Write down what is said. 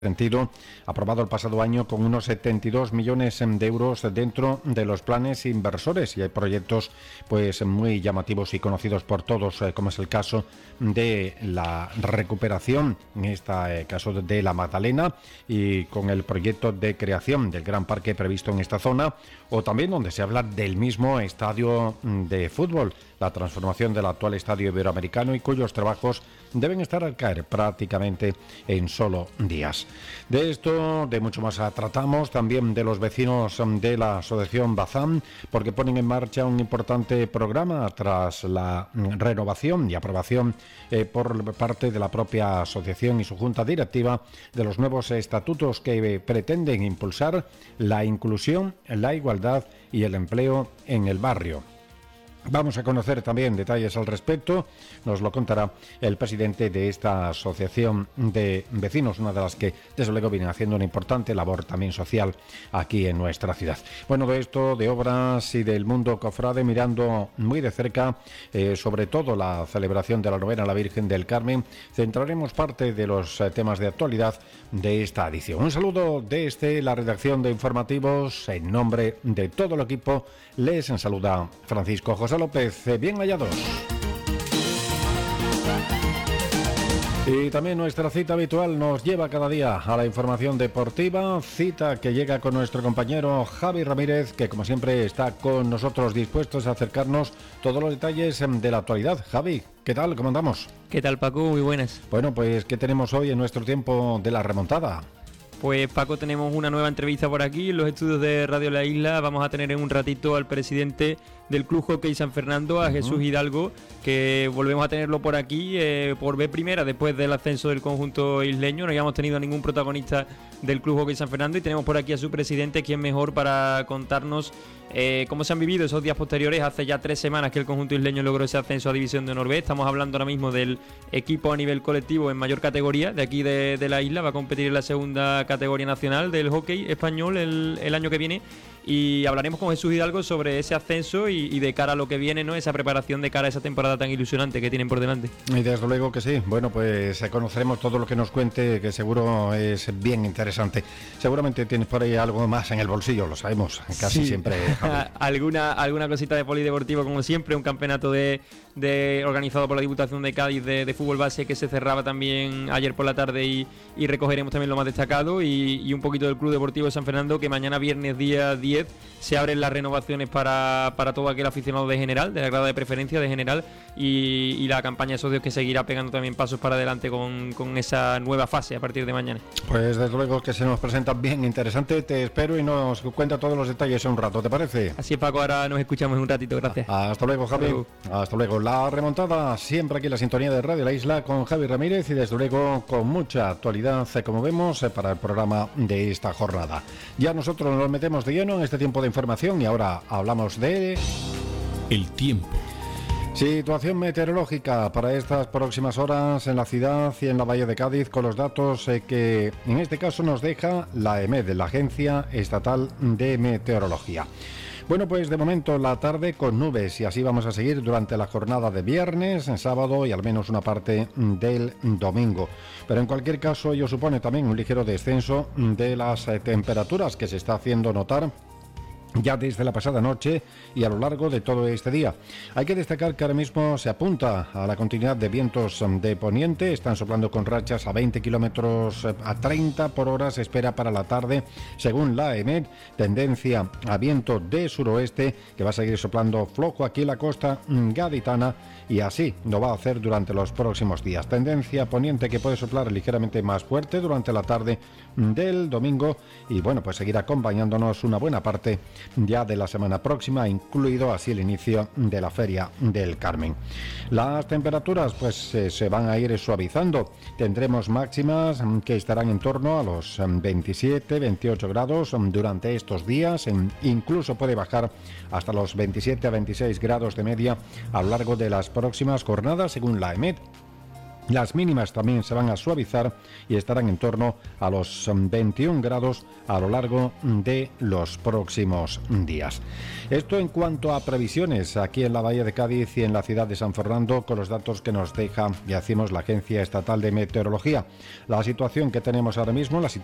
sentido, aprobado el pasado año con unos 72 millones de euros dentro de los planes inversores, y hay proyectos pues muy llamativos y conocidos por todos, como es el caso de la recuperación, en este caso de la Magdalena, y con el proyecto de creación del gran parque previsto en esta zona, o también donde se habla del mismo estadio de fútbol, la transformación del actual estadio iberoamericano, y cuyos trabajos deben estar al caer prácticamente en solo días. De esto, de mucho más tratamos, también de los vecinos de la asociación Bazán, porque ponen en marcha un importante programa tras la renovación y aprobación por parte de la propia asociación y su junta directiva de los nuevos estatutos que pretenden impulsar la inclusión, la igualdad y el empleo en el barrio. Vamos a conocer también detalles al respecto, nos lo contará el presidente de esta asociación de vecinos, una de las que desde luego viene haciendo una importante labor también social aquí en nuestra ciudad. Bueno, de esto, de obras y del mundo cofrade, mirando muy de cerca, sobre todo la celebración de la novena a la Virgen del Carmen, centraremos parte de los temas de actualidad de esta edición. Un saludo desde la redacción de informativos, en nombre de todo el equipo, les saluda Francisco José López, bien hallados. Y también nuestra cita habitual nos lleva cada día a la información deportiva, cita que llega con nuestro compañero Javi Ramírez, que como siempre está con nosotros dispuestos a acercarnos todos los detalles de la actualidad. Javi, ¿qué tal? ¿Cómo andamos? ¿Qué tal, Paco? Muy buenas. Bueno, pues ¿qué tenemos hoy en nuestro tiempo de la remontada? Pues Paco, tenemos una nueva entrevista por aquí en los estudios de Radio La Isla. Vamos a tener en un ratito al presidente del Club Hockey San Fernando, a Jesús Hidalgo, que volvemos a tenerlo por aquí por vez primera después del ascenso del conjunto isleño. No habíamos tenido a ningún protagonista del Club Hockey San Fernando y tenemos por aquí a su presidente, quien mejor para contarnos cómo se han vivido esos días posteriores. Hace ya 3 semanas que el conjunto isleño logró ese ascenso a División de Honor B. Estamos hablando ahora mismo del equipo a nivel colectivo en mayor categoría de aquí de la isla. Va a competir en la segunda categoría nacional del hockey español el año que viene. Y hablaremos con Jesús Hidalgo sobre ese ascenso y de cara a lo que viene, ¿no? Esa preparación de cara a esa temporada tan ilusionante que tienen por delante. Y desde luego que sí. Bueno, pues conoceremos todo lo que nos cuente, que seguro es bien interesante. Seguramente tienes por ahí algo más en el bolsillo, lo sabemos, casi siempre. alguna cosita de polideportivo, como siempre, un campeonato organizado por la Diputación de Cádiz de fútbol base que se cerraba también ayer por la tarde, y recogeremos también lo más destacado, y un poquito del Club Deportivo de San Fernando, que mañana viernes día 10 se abren las renovaciones para todo aquel aficionado de General, de la grada de preferencia de General, y la campaña de socios que seguirá pegando también pasos para adelante con esa nueva fase a partir de mañana. Pues desde luego que se nos presenta bien interesante. Te espero y nos cuenta todos los detalles en un rato, ¿te parece? Así es, Paco, ahora nos escuchamos en un ratito, gracias. Hasta luego, Javi. Hasta luego. La remontada siempre aquí en la sintonía de Radio La Isla con Javi Ramírez, y desde luego con mucha actualidad, como vemos, para el programa de esta jornada. Ya nosotros nos metemos de lleno en este tiempo de información y ahora hablamos de el tiempo. Situación meteorológica para estas próximas horas en la ciudad y en la Bahía de Cádiz, con los datos que en este caso nos deja la EMET, la Agencia Estatal de Meteorología. Bueno, pues de momento la tarde con nubes, y así vamos a seguir durante la jornada de viernes, sábado y al menos una parte del domingo. Pero en cualquier caso ello supone también un ligero descenso de las temperaturas que se está haciendo notar ya desde la pasada noche y a lo largo de todo este día. Hay que destacar que ahora mismo se apunta a la continuidad de vientos de poniente, están soplando con rachas a 20 kilómetros a 30 por hora, se espera para la tarde, según la EMET, tendencia a viento de suroeste, que va a seguir soplando flojo aquí en la costa gaditana, y así lo va a hacer durante los próximos días. Tendencia poniente que puede soplar ligeramente más fuerte durante la tarde del domingo, y bueno, pues seguirá acompañándonos una buena parte ya de la semana próxima, incluido así el inicio de la Feria del Carmen. Las temperaturas pues se van a ir suavizando. Tendremos máximas que estarán en torno a los 27-28 grados durante estos días, incluso puede bajar hasta los 27 a 26 grados de media a lo largo de las próximas jornadas, según la EMET. Las mínimas también se van a suavizar y estarán en torno a los 21 grados a lo largo de los próximos días. Esto en cuanto a previsiones aquí en la Bahía de Cádiz y en la ciudad de San Fernando, con los datos que nos deja, ya decimos, la Agencia Estatal de Meteorología. La situación que tenemos ahora mismo, la situación